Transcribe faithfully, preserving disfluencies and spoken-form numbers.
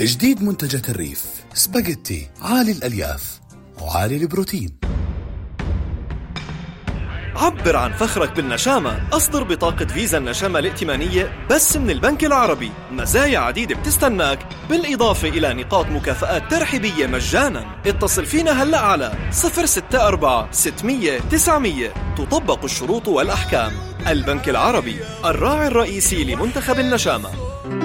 جديد منتجات الريف، سباجيتي عالي الألياف وعالي البروتين. عبر عن فخرك بالنشامة. أصدر بطاقة فيزا النشامة الائتمانية بس من البنك العربي. مزايا عديدة بتستناك، بالإضافة إلى نقاط مكافآت ترحيبية مجانا. اتصل فينا هلأ على صفر ستة أربعة ستمية تسعمية. تطبق الشروط والأحكام. البنك العربي، الراعي الرئيسي لمنتخب النشامة.